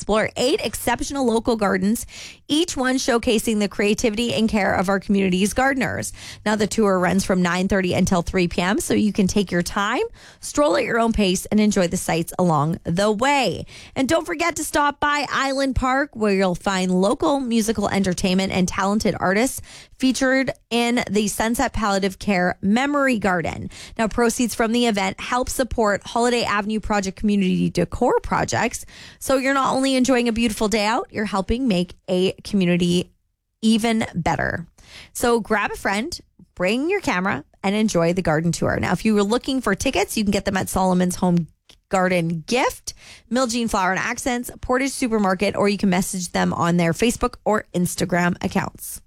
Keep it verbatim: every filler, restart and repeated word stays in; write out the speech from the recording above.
explore eight exceptional local gardens, each one showcasing the creativity and care of our community's gardeners. Now, the tour runs from nine thirty until three p.m., so you can take your time, stroll at your own pace, and enjoy the sights along the way. And don't forget to stop by Island Park, where you'll find local musical entertainment and talented artists featured in the Sunset Palliative Care Memory Garden. Now, proceeds from the event help support Holiday Avenue Project community decor projects. So you're not only enjoying a beautiful day out, you're helping make a community even better. So grab a friend, bring your camera, and enjoy the garden tour. Now, if you were looking for tickets, you can get them at Solomon's Home Garden Gift, Miljean Flower and Accents, Portage Supermarket, or you can message them on their Facebook or Instagram accounts.